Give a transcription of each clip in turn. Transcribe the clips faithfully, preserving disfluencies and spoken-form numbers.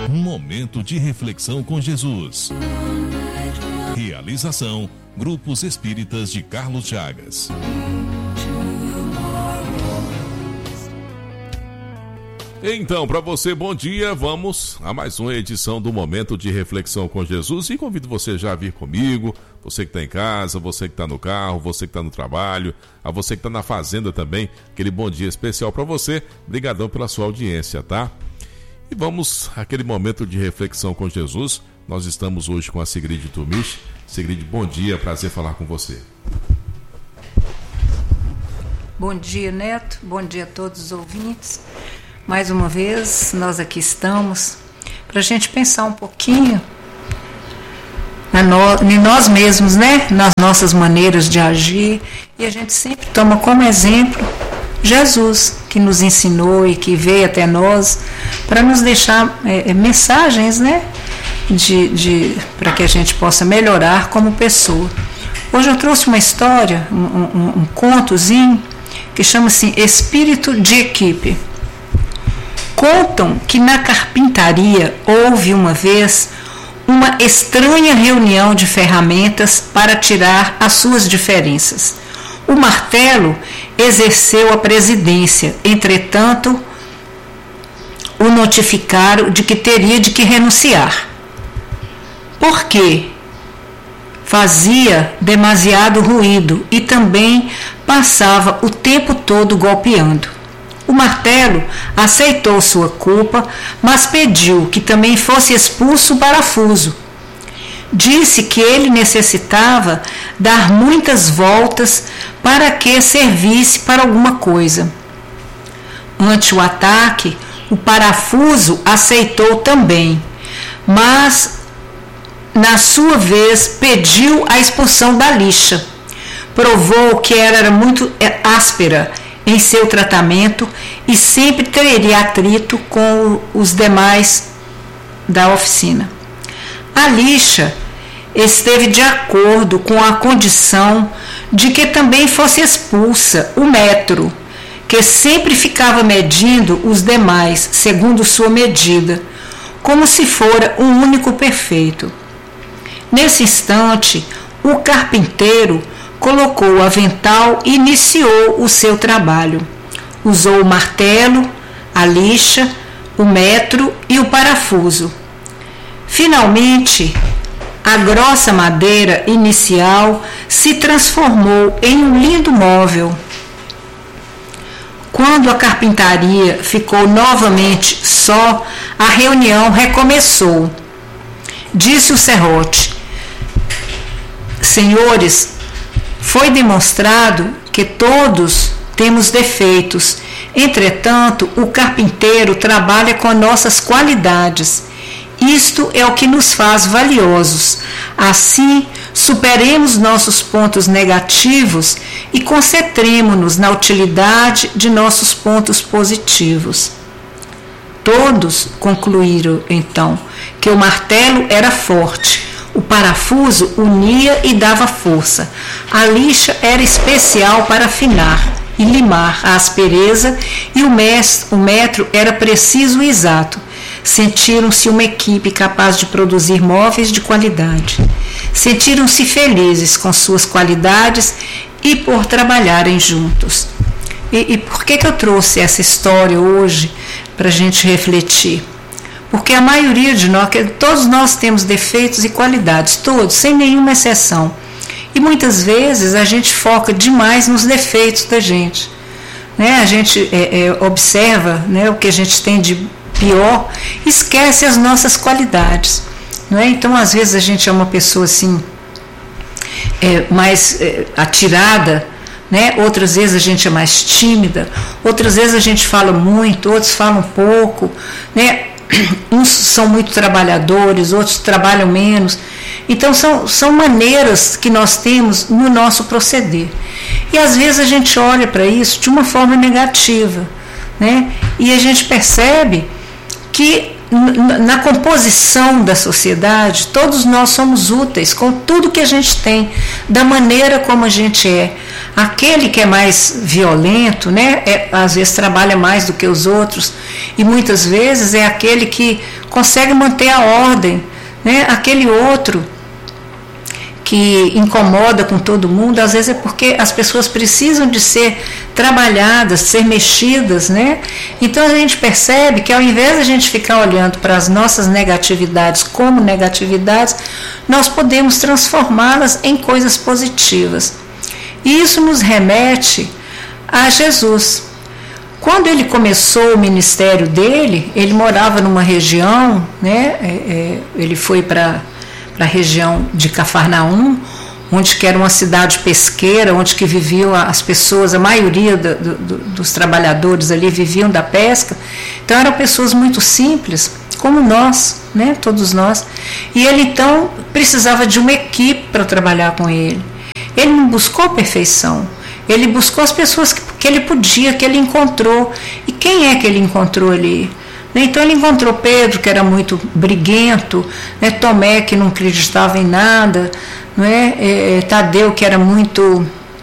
Momento de reflexão com Jesus. Realização: Grupos Espíritas de Carlos Chagas. Então, para você, bom dia. Vamos a mais uma edição do Momento de Reflexão com Jesus. E convido você já a vir comigo, você que está em casa, você que está no carro, você que está no trabalho, a você que está na fazenda também. Aquele bom dia especial para você. Obrigadão pela sua audiência, tá? E vamos àquele momento de reflexão com Jesus. Nós estamos hoje com a Sigrid Tumish. Sigrid, bom dia, prazer falar com você. Bom dia, Neto. Bom dia a todos os ouvintes. Mais uma vez, nós aqui estamos para a gente pensar um pouquinho na no, em nós mesmos, né? Nas nossas maneiras de agir. E a gente sempre toma como exemplo Jesus, que nos ensinou e que veio até nós para nos deixar é, mensagens, né? De, de, para que a gente possa melhorar como pessoa. Hoje eu trouxe uma história, um, um, um contozinho, que chama-se Espírito de Equipe. Contam que na carpintaria houve uma vez uma estranha reunião de ferramentas para tirar as suas diferenças. O martelo exerceu a presidência, entretanto, o notificaram de que teria de que renunciar. Por quê? Fazia demasiado ruído e também passava o tempo todo golpeando. O martelo aceitou sua culpa, mas pediu que também fosse expulso o parafuso. Disse que ele necessitava dar muitas voltas para que servisse para alguma coisa. Ante o ataque, o parafuso aceitou também, mas, na sua vez, pediu a expulsão da lixa. Provou que ela era muito áspera em seu tratamento e sempre teria atrito com os demais da oficina. A lixa esteve de acordo com a condição de que também fosse expulsa o metro, que sempre ficava medindo os demais segundo sua medida, como se fora um único perfeito. Nesse instante, o carpinteiro colocou o avental e iniciou o seu trabalho. Usou o martelo, a lixa, o metro e o parafuso. Finalmente, a grossa madeira inicial se transformou em um lindo móvel. Quando a carpintaria ficou novamente só, a reunião recomeçou. Disse o serrote: senhores, foi demonstrado que todos temos defeitos. Entretanto, o carpinteiro trabalha com nossas qualidades. Isto é o que nos faz valiosos. Assim, superemos nossos pontos negativos e concentremo-nos na utilidade de nossos pontos positivos. Todos concluíram, então, que o martelo era forte. O parafuso unia e dava força. A lixa era especial para afinar e limar a aspereza e o, mes- o metro era preciso e exato. Sentiram-se uma equipe capaz de produzir móveis de qualidade. Sentiram-se felizes com suas qualidades e por trabalharem juntos. E, e por que, que eu trouxe essa história hoje para a gente refletir? Porque a maioria de nós, todos nós temos defeitos e qualidades, todos, sem nenhuma exceção. E muitas vezes a gente foca demais nos defeitos da gente. Né? A gente é, é, observa, né, o que a gente tem de pior, esquece as nossas qualidades. Não é? Então, às vezes, a gente é uma pessoa assim, é, mais é, atirada, né? Outras vezes a gente é mais tímida, outras vezes a gente fala muito, outros falam pouco, né? Uns são muito trabalhadores, outros trabalham menos. Então são, são maneiras que nós temos no nosso proceder. E às vezes a gente olha para isso de uma forma negativa, né? E a gente percebe que na composição da sociedade todos nós somos úteis com tudo que a gente tem, da maneira como a gente é. aquele que é mais violento, né, é, às vezes trabalha mais do que os outros, e muitas vezes é aquele que consegue manter a ordem, né, aquele outro que incomoda com todo mundo, às vezes é porque as pessoas precisam de ser trabalhadas, ser mexidas, né? Então a gente percebe que ao invés de a gente ficar olhando para as nossas negatividades como negatividades, nós podemos transformá-las em coisas positivas. E isso nos remete a Jesus. Quando ele começou o ministério dele, ele morava numa região, né? É, é, ele foi para a região de Cafarnaum, onde que era uma cidade pesqueira, onde que viviam as pessoas, a maioria do, do, dos trabalhadores ali viviam da pesca. Então eram pessoas muito simples, como nós, né? Todos nós. E ele então precisava de uma equipe para trabalhar com ele. Ele não buscou perfeição, ele buscou as pessoas que, que ele podia, que ele encontrou. E quem é que ele encontrou ali? Então ele encontrou Pedro, que era muito briguento, né? Tomé, que não acreditava em nada, né? É, Tadeu, que era muito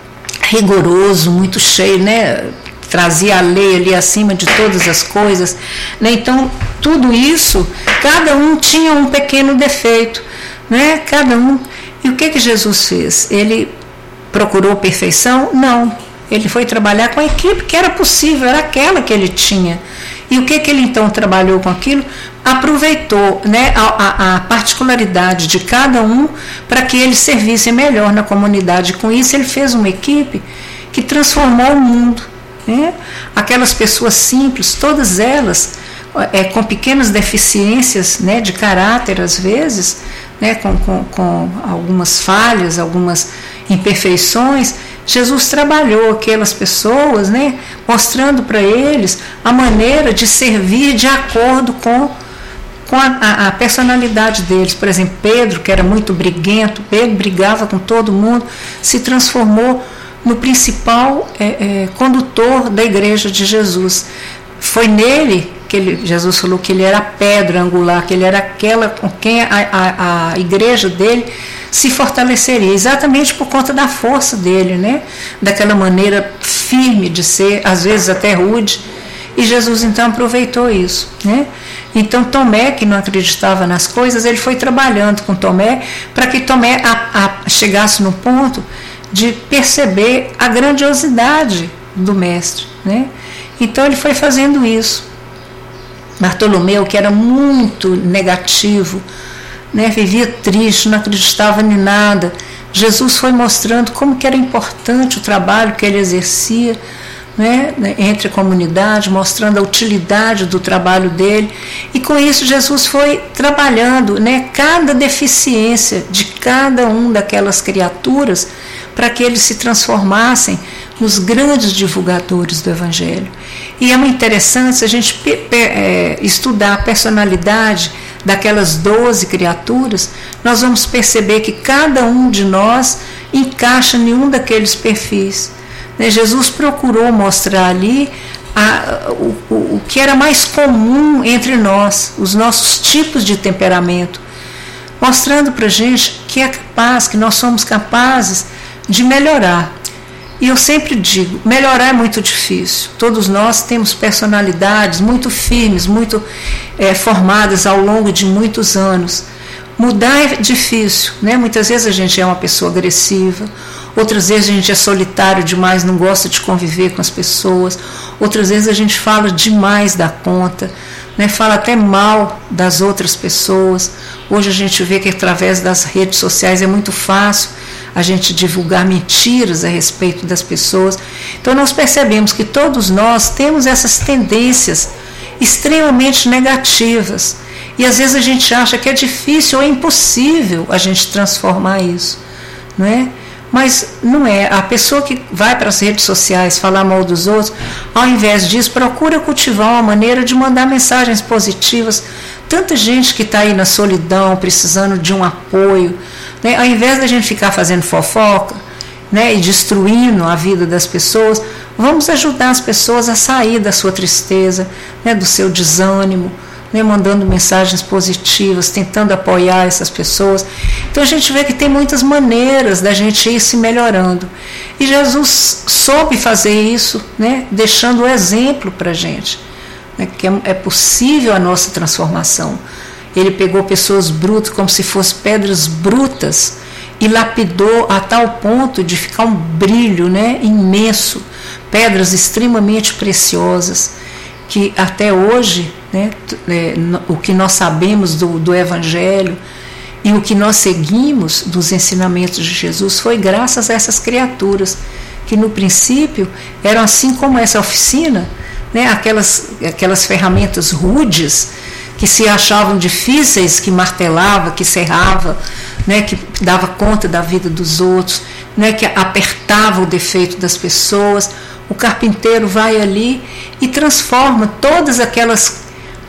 rigoroso, muito cheio, né? Trazia a lei ali acima de todas as coisas, né? Então tudo isso, cada um tinha um pequeno defeito, né? Cada um. E o que que Jesus fez? Ele procurou perfeição? Não. Ele foi trabalhar com a equipe que era possível, era aquela que ele tinha. E o que que ele então trabalhou com aquilo? Aproveitou, né, a, a, a particularidade de cada um para que eles servissem melhor na comunidade. Com isso ele fez uma equipe que transformou o mundo, né? Aquelas pessoas simples, todas elas é, com pequenas deficiências, né, de caráter às vezes, né, com, com, com algumas falhas, algumas imperfeições. Jesus trabalhou aquelas pessoas, né, mostrando para eles a maneira de servir de acordo com, com a, a, a personalidade deles. Por exemplo, Pedro, que era muito briguento, Pedro brigava com todo mundo, se transformou no principal é, é, condutor da igreja de Jesus. Foi nele que ele, Jesus falou que ele era a pedra angular, que ele era aquela com quem a, a, a igreja dele se fortaleceria, exatamente por conta da força dele, né? Daquela maneira firme de ser, às vezes até rude, e Jesus então aproveitou isso, né? Então Tomé, que não acreditava nas coisas, ele foi trabalhando com Tomé para que Tomé a, a, chegasse no ponto de perceber a grandiosidade do mestre, né? Então ele foi fazendo isso. Bartolomeu, que era muito negativo, né, vivia triste, não acreditava em nada. Jesus foi mostrando como que era importante o trabalho que ele exercia, né, entre a comunidade, mostrando a utilidade do trabalho dele. E com isso Jesus foi trabalhando, né, cada deficiência de cada um daquelas criaturas para que eles se transformassem nos grandes divulgadores do Evangelho. E é muito interessante se a gente é, estudar a personalidade daquelas doze criaturas, nós vamos perceber que cada um de nós encaixa em um daqueles perfis. Né? Jesus procurou mostrar ali a, o, o, o que era mais comum entre nós, os nossos tipos de temperamento, mostrando para a gente que é capaz, que nós somos capazes de melhorar. E eu sempre digo, melhorar é muito difícil. Todos nós temos personalidades muito firmes, muito é, formadas ao longo de muitos anos. Mudar é difícil, né? Muitas vezes a gente é uma pessoa agressiva, outras vezes a gente é solitário demais, não gosta de conviver com as pessoas, outras vezes a gente fala demais da conta, né? Fala até mal das outras pessoas. Hoje a gente vê que através das redes sociais é muito fácil a gente divulgar mentiras a respeito das pessoas. Então nós percebemos que todos nós temos essas tendências extremamente negativas. E às vezes a gente acha que é difícil ou é impossível a gente transformar isso, não é? Mas não é. A pessoa que vai para as redes sociais falar mal dos outros, ao invés disso, procura cultivar uma maneira de mandar mensagens positivas. Tanta gente que está aí na solidão, precisando de um apoio, né? Ao invés da gente ficar fazendo fofoca, né, e destruindo a vida das pessoas, vamos ajudar as pessoas a sair da sua tristeza, né, do seu desânimo, né, mandando mensagens positivas, tentando apoiar essas pessoas. Então a gente vê que tem muitas maneiras da gente ir se melhorando. E Jesus soube fazer isso, né, deixando o exemplo para a gente, né, que é possível a nossa transformação. Ele pegou pessoas brutas como se fossem pedras brutas e lapidou a tal ponto de ficar um brilho, né, imenso, pedras extremamente preciosas, que até hoje, né, é, o que nós sabemos do, do Evangelho e o que nós seguimos dos ensinamentos de Jesus foi graças a essas criaturas, que no princípio eram assim como essa oficina, né, aquelas, aquelas ferramentas rudes, que se achavam difíceis, que martelava, que serrava, né, que dava conta da vida dos outros, né, que apertava o defeito das pessoas. O carpinteiro vai ali e transforma todas aquelas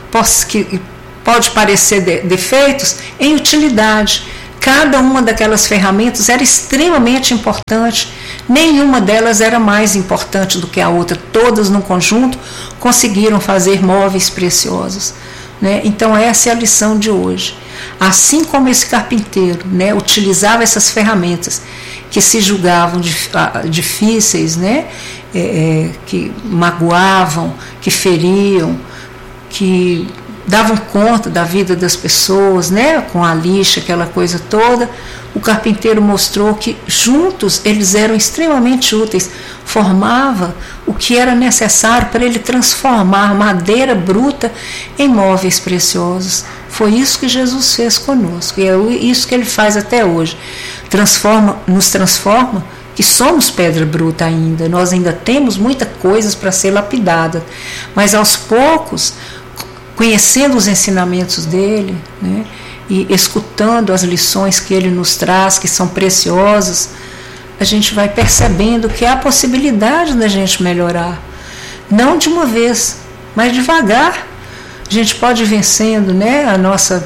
que pode parecer defeitos em utilidade. Cada uma daquelas ferramentas era extremamente importante, nenhuma delas era mais importante do que a outra, todas no conjunto conseguiram fazer móveis preciosos. Né? Então essa é a lição de hoje. Assim como esse carpinteiro, né, utilizava essas ferramentas que se julgavam difíceis, né, é, que magoavam, que feriam, que davam conta da vida das pessoas, né, com a lixa, aquela coisa toda, o carpinteiro mostrou que juntos eles eram extremamente úteis, formava o que era necessário para ele transformar madeira bruta em móveis preciosos. Foi isso que Jesus fez conosco, e é isso que ele faz até hoje. Transforma, nos transforma, que somos pedra bruta ainda, nós ainda temos muitas coisas para ser lapidadas, mas aos poucos, conhecendo os ensinamentos dele, né, e escutando as lições que ele nos traz, que são preciosas, a gente vai percebendo que há possibilidade da gente melhorar. Não de uma vez, mas devagar. A gente pode ir vencendo, né, a nossa,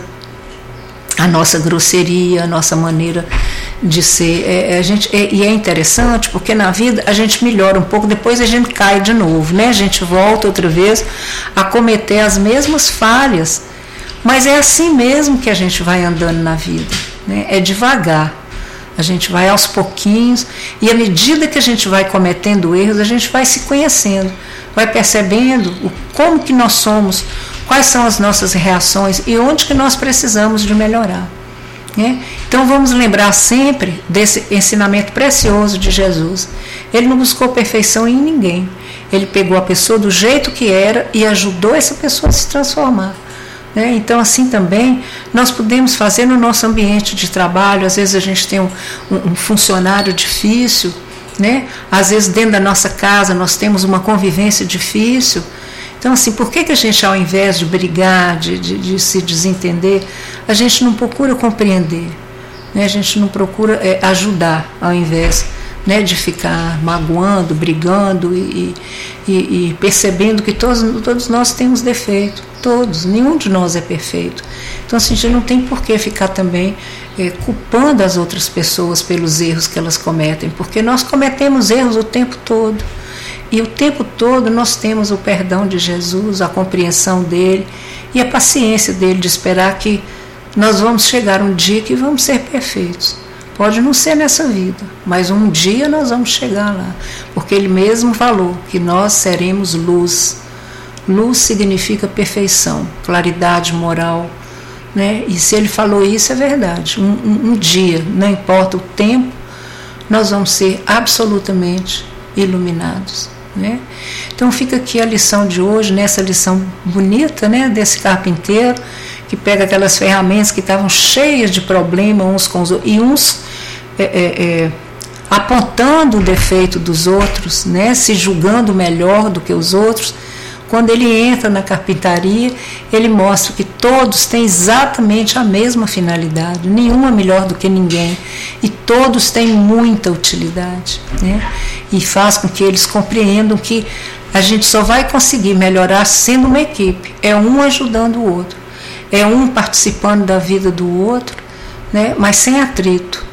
a nossa grosseria, a nossa maneira de ser. É, a gente, é, e é interessante porque na vida a gente melhora um pouco, depois a gente cai de novo, né? A gente volta outra vez a cometer as mesmas falhas. Mas é assim mesmo que a gente vai andando na vida, né? É devagar. A gente vai aos pouquinhos e à medida que a gente vai cometendo erros, a gente vai se conhecendo, vai percebendo o, como que nós somos, quais são as nossas reações e onde que nós precisamos de melhorar, né? Então vamos lembrar sempre desse ensinamento precioso de Jesus. Ele não buscou perfeição em ninguém. Ele pegou a pessoa do jeito que era e ajudou essa pessoa a se transformar. Né? Então, assim também, nós podemos fazer no nosso ambiente de trabalho. Às vezes a gente tem um, um, um funcionário difícil, né? Às vezes dentro da nossa casa nós temos uma convivência difícil. Então, assim, por que, que a gente, ao invés de brigar, de, de, de se desentender, a gente não procura compreender, né? A gente não procura é, ajudar, ao invés, né, de ficar magoando, brigando e, e, e percebendo que todos, todos nós temos defeito, todos, nenhum de nós é perfeito. Então assim, a gente não tem por que ficar também é, culpando as outras pessoas pelos erros que elas cometem, porque nós cometemos erros o tempo todo, e o tempo todo nós temos o perdão de Jesus, a compreensão dele e a paciência dele de esperar que nós vamos chegar um dia que vamos ser perfeitos. Pode não ser nessa vida, mas um dia nós vamos chegar lá, porque ele mesmo falou que nós seremos luz. Luz significa perfeição, claridade moral, né? E se ele falou isso, é verdade. Um, um, um dia, não importa o tempo, nós vamos ser absolutamente iluminados, né? Então fica aqui a lição de hoje, nessa lição bonita, né, desse carpinteiro, que pega aquelas ferramentas que estavam cheias de problemas uns com os outros, e uns é, é, é, apontando o defeito dos outros, né, se julgando melhor do que os outros. Quando ele entra na carpintaria, ele mostra que todos têm exatamente a mesma finalidade, nenhuma melhor do que ninguém, e todos têm muita utilidade, né? E faz com que eles compreendam que a gente só vai conseguir melhorar sendo uma equipe, é um ajudando o outro, é um participando da vida do outro, né? Mas sem atrito,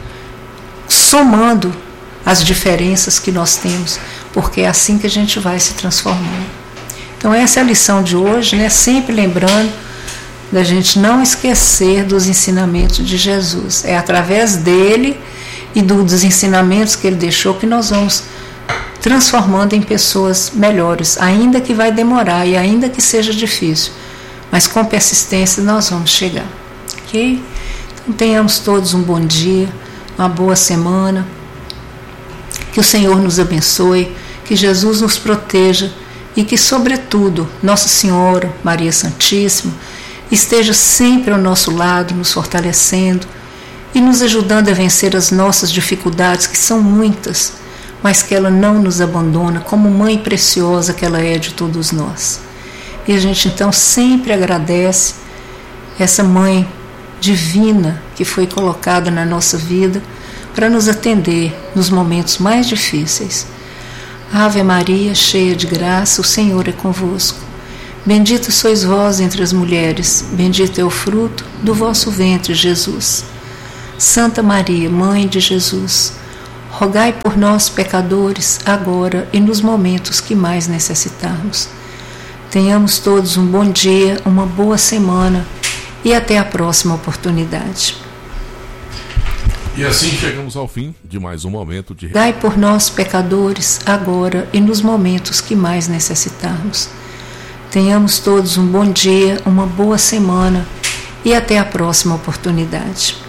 somando as diferenças que nós temos, porque é assim que a gente vai se transformando. Então essa é a lição de hoje, né? Sempre lembrando da gente não esquecer dos ensinamentos de Jesus. É através dele e do, dos ensinamentos que ele deixou que nós vamos transformando em pessoas melhores, ainda que vai demorar e ainda que seja difícil, mas com persistência nós vamos chegar, ok? Então tenhamos todos um bom dia, uma boa semana, que o Senhor nos abençoe, que Jesus nos proteja e que, sobretudo, Nossa Senhora, Maria Santíssima, esteja sempre ao nosso lado, nos fortalecendo e nos ajudando a vencer as nossas dificuldades, que são muitas, mas que ela não nos abandona, como mãe preciosa que ela é de todos nós. E a gente então sempre agradece essa mãe divina que foi colocada na nossa vida para nos atender nos momentos mais difíceis. Ave Maria, cheia de graça, o Senhor é convosco. Bendita sois vós entre as mulheres, bendito é o fruto do vosso ventre, Jesus. Santa Maria, Mãe de Jesus, rogai por nós, pecadores, agora e nos momentos que mais necessitarmos. Tenhamos todos um bom dia, uma boa semana e até a próxima oportunidade. E assim chegamos ao fim de mais um momento de... Rogai por nós, pecadores, agora e nos momentos que mais necessitarmos. Tenhamos todos um bom dia, uma boa semana e até a próxima oportunidade.